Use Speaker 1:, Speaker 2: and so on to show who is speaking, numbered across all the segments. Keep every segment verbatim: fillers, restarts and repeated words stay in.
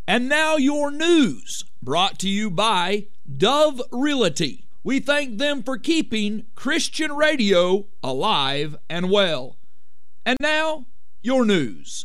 Speaker 1: And now your news, brought to you by Dove Realty. We thank them for keeping Christian radio alive and well. And now, your news.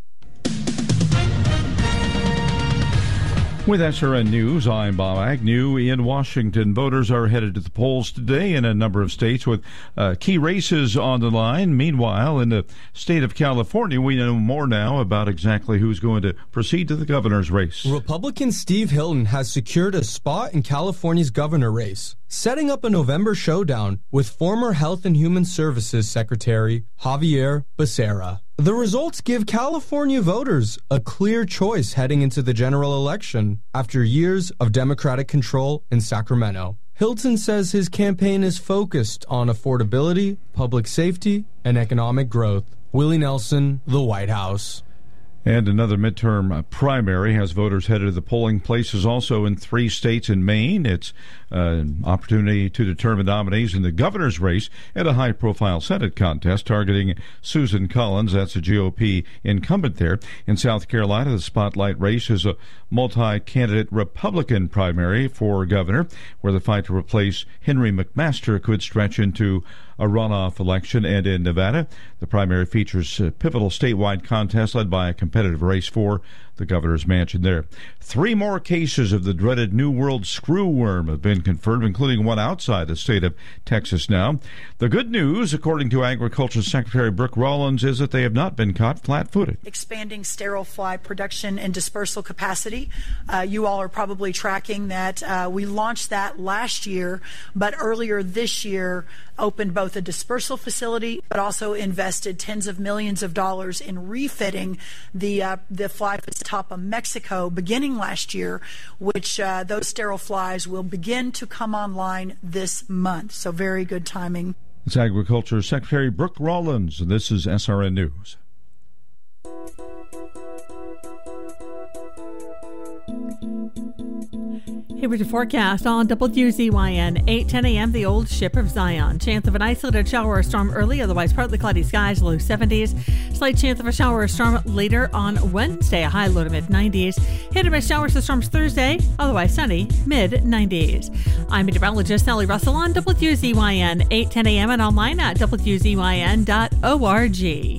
Speaker 2: With S R N News, I'm Bob Agnew. In Washington, voters are headed to the polls today in a number of states with uh, key races on the line. Meanwhile, in the state of California, we know more now about exactly who's going to proceed to the governor's race.
Speaker 3: Republican Steve Hilton has secured a spot in California's governor race, setting up a November showdown with former Health and Human Services Secretary Xavier Becerra. The results give California voters a clear choice heading into the general election after years of Democratic control in Sacramento. Hilton says his campaign is focused on affordability, public safety, and economic growth. Willie Nelson, The White House.
Speaker 2: And another midterm primary has voters headed to the polling places also in three states in Maine. It's an opportunity to determine nominees in the governor's race and a high-profile Senate contest targeting Susan Collins. That's a G O P incumbent there. In South Carolina, the spotlight race is a multi-candidate Republican primary for governor, where the fight to replace Henry McMaster could stretch into a runoff election. And in Nevada, the primary features a pivotal statewide contest led by a competitive race for the governor's mansion there. Three more cases of the dreaded New World screwworm have been confirmed, including one outside the state of Texas now. The good news, according to Agriculture Secretary Brooke Rollins, is that they have not been caught flat-footed.
Speaker 4: Expanding sterile fly production and dispersal capacity. Uh, you all are probably tracking that uh, we launched that last year, but earlier this year opened both a dispersal facility, but also invested tens of millions of dollars in refitting the uh, the fly facility top of Mexico beginning last year, which uh, those sterile flies will begin to come online this month. So very good timing.
Speaker 2: It's Agriculture Secretary Brooke Rollins, and this is S R N News.
Speaker 5: Here with your forecast on W Z Y N, eight ten a.m., the Old Ship of Zion. Chance of an isolated shower or storm early, otherwise partly cloudy skies, low seventies. Slight chance of a shower or storm later on Wednesday, a high low to mid nineties. Hit or miss showers or storms Thursday, otherwise sunny, mid nineties. I'm meteorologist Sally Russell on W Z Y N, eight ten a.m. and online at W Z Y N dot org.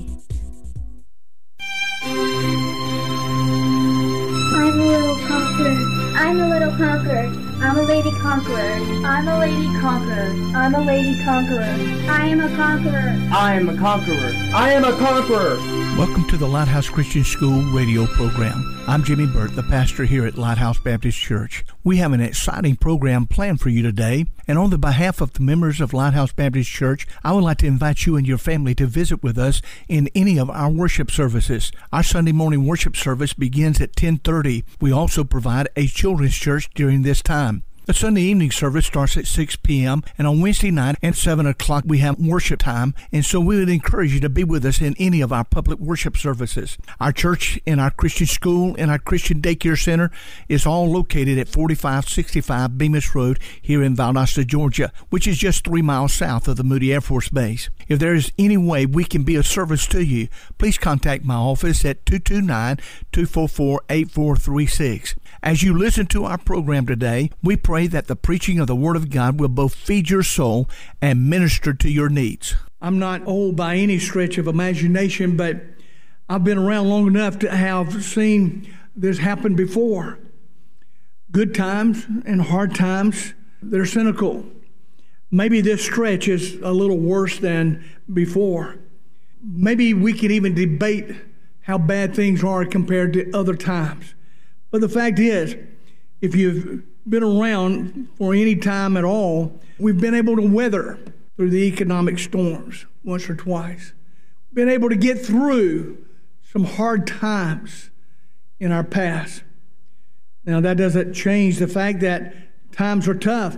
Speaker 6: I'm a little conqueror. I'm a little conqueror. I'm a lady conqueror. I'm a lady conqueror. I'm a lady conqueror. I am a conqueror.
Speaker 7: I am a conqueror. I am a conqueror.
Speaker 8: Welcome to the Lighthouse Christian School radio program. I'm Jimmy Burt, the pastor here at Lighthouse Baptist Church. We have an exciting program planned for you today, and on the behalf of the members of Lighthouse Baptist Church, I would like to invite you and your family to visit with us in any of our worship services. Our Sunday morning worship service begins at ten thirty. We also provide a children's church during this time. The Sunday evening service starts at six p.m. and on Wednesday night at seven o'clock we have worship time, and so we would encourage you to be with us in any of our public worship services. Our church and our Christian school and our Christian daycare center is all located at forty-five sixty-five Bemis Road here in Valdosta, Georgia, which is just three miles south of the Moody Air Force Base. If there is any way we can be of service to you, please contact my office at two two nine, two four four, eight four three six. As you listen to our program today, we pray that the preaching of the Word of God will both feed your soul and minister to your needs.
Speaker 9: I'm not old by any stretch of imagination, but I've been around long enough to have seen this happen before. Good times and hard times, they're cynical. Maybe this stretch is a little worse than before. Maybe we can even debate how bad things are compared to other times. But the fact is, if you've been around for any time at all, we've been able to weather through the economic storms once or twice. Been able to get through some hard times in our past. Now, that doesn't change the fact that times are tough,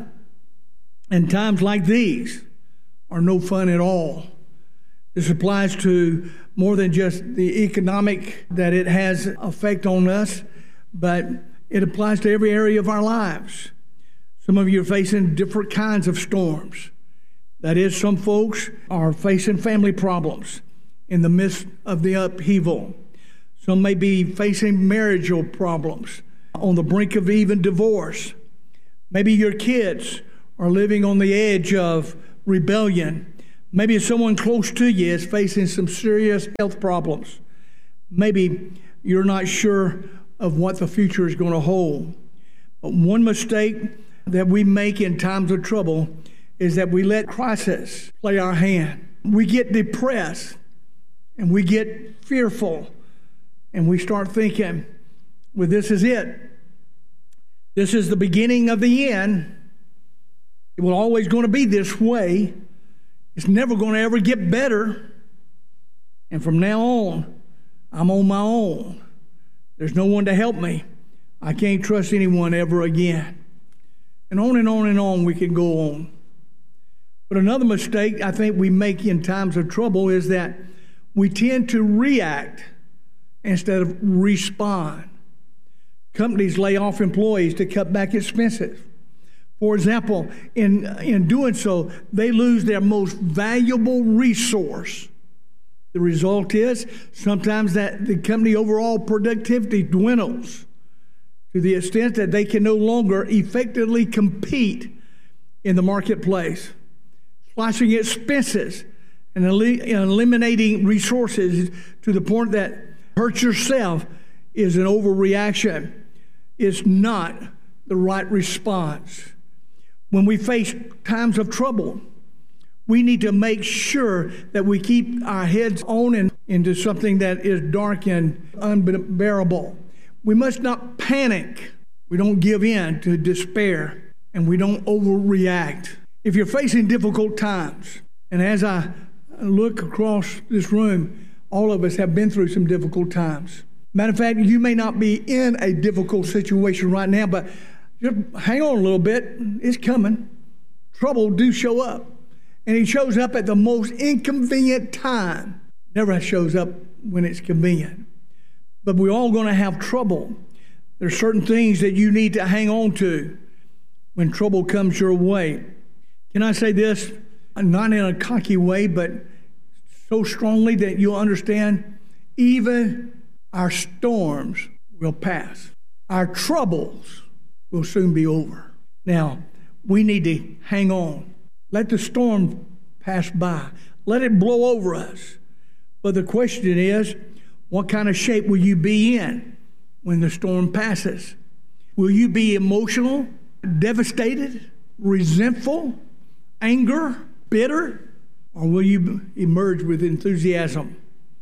Speaker 9: and times like these are no fun at all. This applies to more than just the economic that it has effect on us, but it applies to every area of our lives. Some of you are facing different kinds of storms. That is, some folks are facing family problems in the midst of the upheaval. Some may be facing marital problems, on the brink of even divorce. Maybe your kids are living on the edge of rebellion. Maybe someone close to you is facing some serious health problems. Maybe you're not sure of what the future is going to hold. But one mistake that we make in times of trouble is that we let crisis play our hand. We get depressed and we get fearful and we start thinking, well, this is it. This is the beginning of the end. It will always going to be this way. It's never going to ever get better. And from now on, I'm on my own. There's no one to help me. I can't trust anyone ever again. And on and on and on we can go on. But another mistake I think we make in times of trouble is that we tend to react instead of respond. Companies lay off employees to cut back expenses. For example, in, in doing so, they lose their most valuable resource. The result is sometimes that the company overall productivity dwindles to the extent that they can no longer effectively compete in the marketplace. Slashing expenses and eliminating resources to the point that hurt yourself is an overreaction. It's not the right response. When we face times of trouble, we need to make sure that we keep our heads on and into something that is dark and unbearable. We must not panic. We don't give in to despair, and we don't overreact. If you're facing difficult times, and as I look across this room, all of us have been through some difficult times. Matter of fact, you may not be in a difficult situation right now, but just hang on a little bit. It's coming. Trouble do show up. And it shows up at the most inconvenient time. Never shows up when it's convenient. But we're all going to have trouble. There's certain things that you need to hang on to when trouble comes your way. Can I say this? Not in a cocky way, but so strongly that you'll understand, even our storms will pass. Our troubles will soon be over. Now, we need to hang on. Let the storm pass by. Let it blow over us. But the question is, what kind of shape will you be in when the storm passes? Will you be emotional, devastated, resentful, anger, bitter? Or will you emerge with enthusiasm,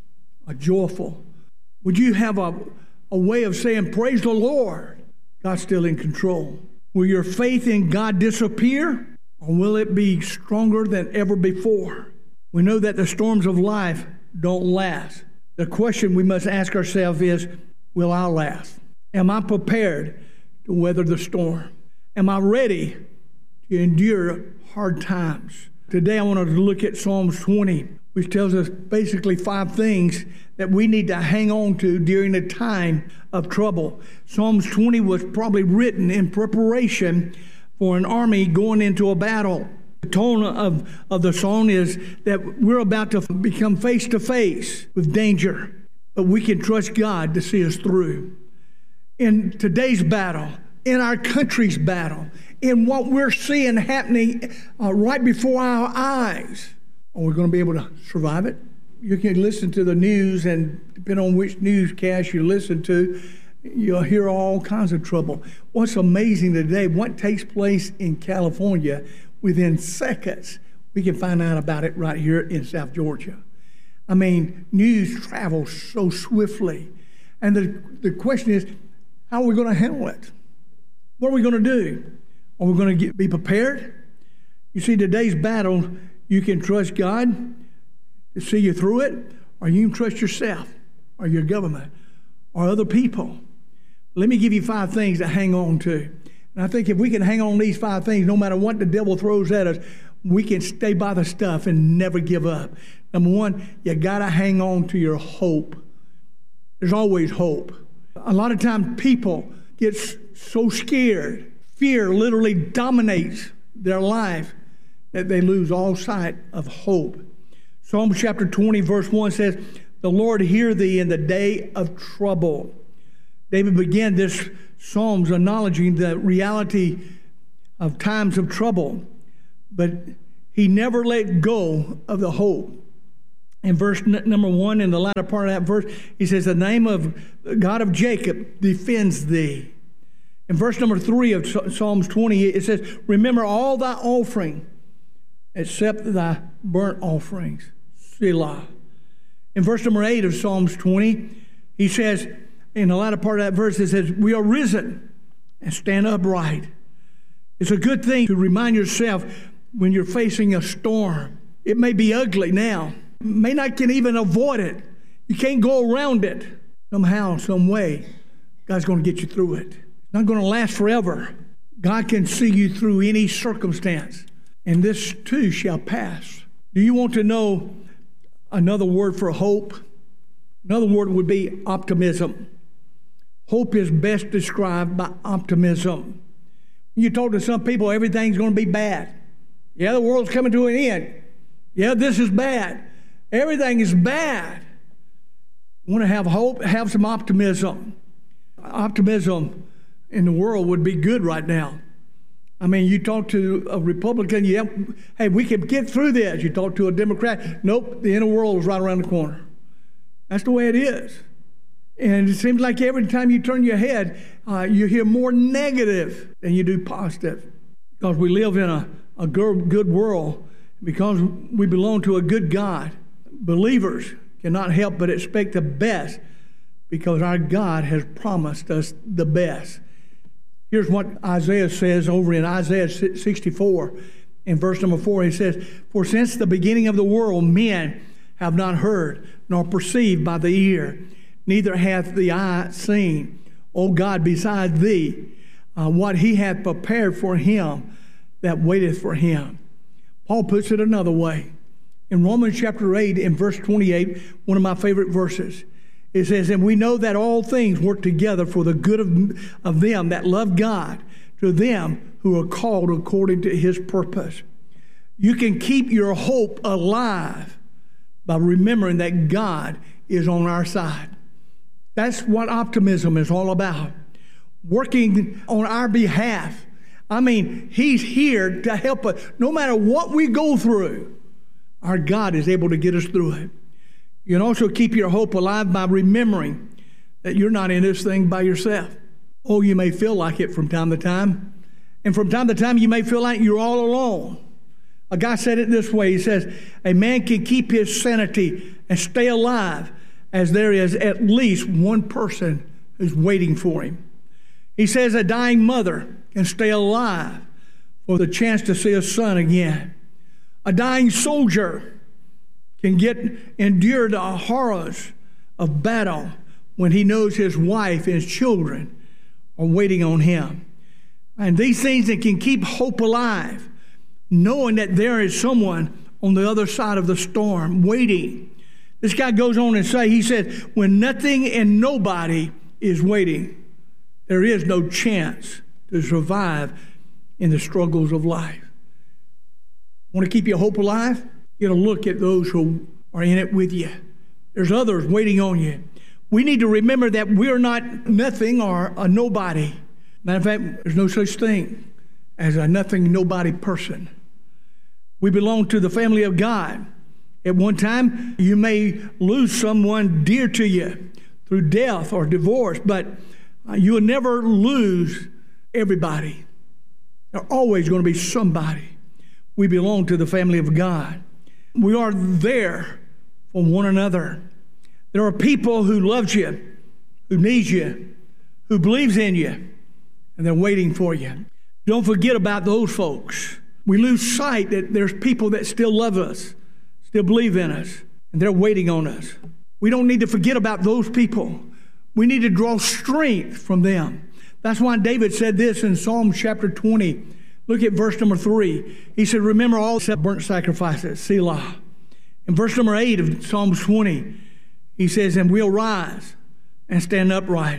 Speaker 9: a joyful? Would you have a, a way of saying, praise the Lord, God's still in control? Will your faith in God disappear, or will it be stronger than ever before? We know that the storms of life don't last. The question we must ask ourselves is, will I last? Am I prepared to weather the storm? Am I ready to endure hard times? Today I want to look at Psalms twenty, which tells us basically five things that we need to hang on to during the time of trouble. Psalms twenty was probably written in preparation for an army going into a battle. The tone of, of the song is that we're about to become face to face with danger, but we can trust God to see us through. In today's battle, in our country's battle, in what we're seeing happening uh, right before our eyes, are we going to be able to survive it? You can listen to the news, and depending on which newscast you listen to, you'll hear all kinds of trouble. What's amazing today, what takes place in California, within seconds, we can find out about it right here in South Georgia. I mean, news travels so swiftly. And the, the question is, how are we going to handle it? What are we going to do? Are we going to get, be prepared? You see, today's battle, you can trust God to see you through it, or you can trust yourself, or your government, or other people. Let me give you five things to hang on to. And I think if we can hang on to these five things, no matter what the devil throws at us, we can stay by the stuff and never give up. Number one, you got to hang on to your hope. There's always hope. A lot of times people get so scared. Fear literally dominates their life that they lose all sight of hope. Psalm chapter twenty, verse one says, the Lord hear thee in the day of trouble. David began this Psalms acknowledging the reality of times of trouble, but he never let go of the hope. In verse n- number one, in the latter part of that verse, he says, the name of God of Jacob defends thee. In verse number three of Psalms twenty, it says, remember all thy offering, except thy burnt offerings. Selah. In verse number eight of Psalms twenty, he says, in the latter part of that verse, it says, we are risen and stand upright. It's a good thing to remind yourself when you're facing a storm. It may be ugly now. You may not can even avoid it. You can't go around it. Somehow, some way, God's going to get you through it. It's not going to last forever. God can see you through any circumstance. And this too shall pass. Do you want to know another word for hope? Another word would be optimism. Hope is best described by optimism. You talk to some people, everything's going to be bad. Yeah, the world's coming to an end. Yeah, this is bad. Everything is bad. You want to have hope? Have some optimism. Optimism in the world would be good right now. I mean, you talk to a Republican, yeah, hey, we can get through this. You talk to a Democrat, nope, the end of the world is right around the corner. That's the way it is. And it seems like every time you turn your head, uh, you hear more negative than you do positive. Because we live in a, a good, good world, because we belong to a good God. Believers cannot help but expect the best, because our God has promised us the best. Here's what Isaiah says over in Isaiah sixty-four, in verse number four. He says, for since the beginning of the world, men have not heard, nor perceived by the ear, neither hath the eye seen, O God, beside thee, uh, what he hath prepared for him that waiteth for him. Paul puts it another way. In Romans chapter eight, in verse twenty-eight, one of my favorite verses, it says, and we know that all things work together for the good of, of them that love God, to them who are called according to his purpose. You can keep your hope alive by remembering that God is on our side. That's what optimism is all about. Working on our behalf. I mean, he's here to help us. No matter what we go through, our God is able to get us through it. You can also keep your hope alive by remembering that you're not in this thing by yourself. Oh, you may feel like it from time to time. And from time to time, you may feel like you're all alone. A guy said it this way. He says, a man can keep his sanity and stay alive as there is at least one person who's waiting for him. He says a dying mother can stay alive for the chance to see a son again. A dying soldier can get endure the horrors of battle when he knows his wife and his children are waiting on him. And these things that can keep hope alive, knowing that there is someone on the other side of the storm waiting. This guy goes on and say, he said, when nothing and nobody is waiting, there is no chance to survive in the struggles of life. Want to keep your hope alive? Get a look at those who are in it with you. There's others waiting on you. We need to remember that we're not nothing or a nobody. Matter of fact, there's no such thing as a nothing, nobody person. We belong to the family of God. At one time, you may lose someone dear to you through death or divorce, but you will never lose everybody. There's always going to be somebody. We belong to the family of God. We are there for one another. There are people who love you, who need you, who believes in you, and they're waiting for you. Don't forget about those folks. We lose sight that there's people that still love us, still believe in us, and they're waiting on us. We don't need to forget about those people. We need to draw strength from them. That's why David said this in Psalm chapter twenty. Look at verse number three. He said, remember all the burnt sacrifices, Selah. In verse number eight of Psalm twenty, he says, and we'll rise and stand upright.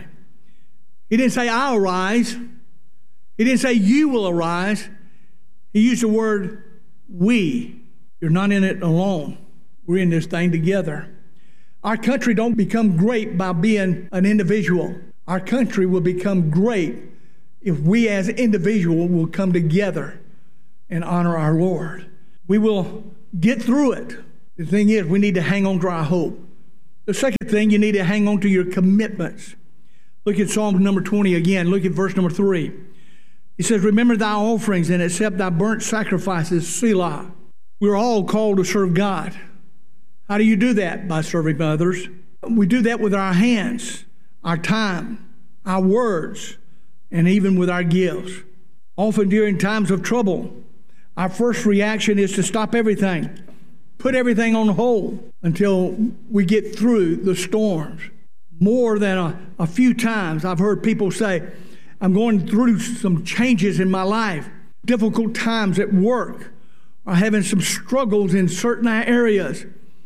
Speaker 9: He didn't say, I'll rise. He didn't say, you will arise. He used the word we. You're not in it alone. We're in this thing together. Our country don't become great by being an individual. Our country will become great if we as individuals will come together and honor our Lord. We will get through it. The thing is, we need to hang on to our hope. The second thing, you need to hang on to your commitments. Look at Psalm number twenty again. Look at verse number three. He says, remember thy offerings and accept thy burnt sacrifices, Selah. We're all called to serve God. How do you do that? By serving others. We do that with our hands, our time, our words, and even with our gifts. Often during times of trouble, our first reaction is to stop everything, put everything on hold until we get through the storms. More than a, a few times, I've heard people say, I'm going through some changes in my life, difficult times at work, or having some struggles in certain areas.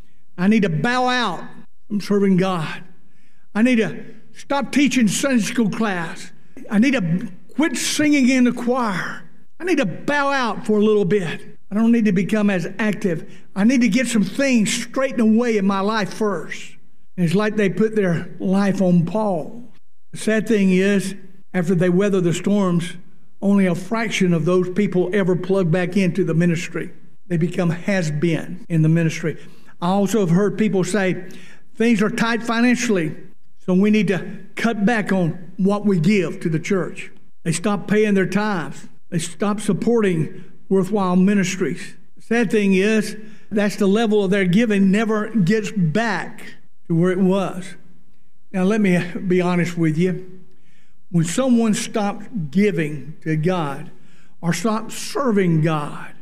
Speaker 9: I need to bow out from serving God. I need to stop teaching Sunday school class. I need to quit singing in the choir. I need to bow out for a little bit. I don't need to become as active. I need to get some things straightened away in my life first. And it's like they put their life on pause. The sad thing is, after they weather the storms, only a fraction of those people ever plug back into the ministry. They become has-been in the ministry. I also have heard people say, things are tight financially, so we need to cut back on what we give to the church. They stop paying their tithes. They stop supporting worthwhile ministries. The sad thing is, that's the level of their giving never gets back to where it was. Now, let me be honest with you. When someone stops giving to God or stops serving God,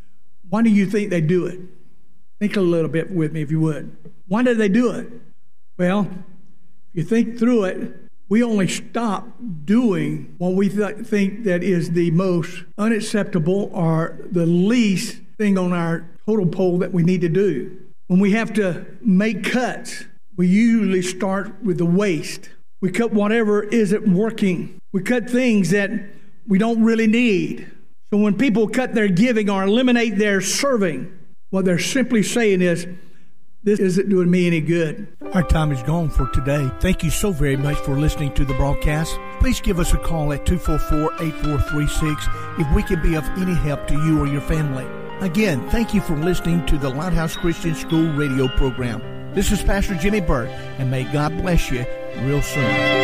Speaker 9: why do you think they do it? Think a little bit with me if you would. Why do they do it? Well, if you think through it, we only stop doing what we th- think that is the most unacceptable or the least thing on our total pole that we need to do. When we have to make cuts, we usually start with the waste. We cut whatever isn't working. We cut things that we don't really need. So when people cut their giving or eliminate their serving, what they're simply saying is, this isn't doing me any good.
Speaker 8: Our time is gone for today. Thank you so very much for listening to the broadcast. Please give us a call at two four four, eight four three six if we can be of any help to you or your family. Again, thank you for listening to the Lighthouse Christian School radio program. This is Pastor Jimmy Burt, and may God bless you real soon.